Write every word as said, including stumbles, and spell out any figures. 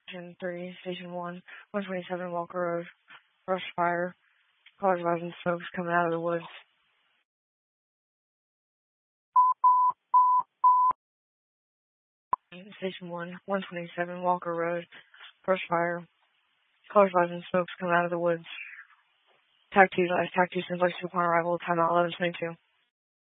Station three, Station one, one twenty-seven Walker Road. Brush fire. Cars, rising smokes coming out of the woods. Station one, one twenty-seven Walker Road. Brush fire. Cars, rising smokes coming out of the woods. Tag two, live, tag two, simplex upon arrival, time out eleven twenty-two.